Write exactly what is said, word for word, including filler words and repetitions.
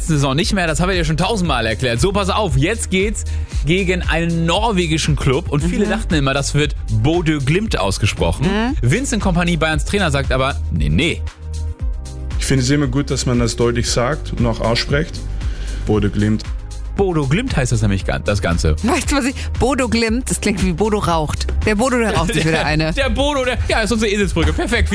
letzten Saison nicht mehr, das haben wir dir schon tausendmal erklärt. So, pass auf, jetzt geht's gegen einen norwegischen Club und viele mhm. dachten immer, das wird Bodø Glimt ausgesprochen. Mhm. Vincent Kompany, Bayerns Trainer, sagt aber, nee, nee. Ich finde es immer gut, dass man das deutlich sagt und auch ausspricht. Bodø Glimt. Bodø Glimt heißt das nämlich das Ganze. Weißt du was ich? Bodø Glimt, das klingt wie Bodo raucht. Der Bodo, der raucht sich wieder eine. Der Bodo, der, ja, ist unsere Eselsbrücke. Perfekt.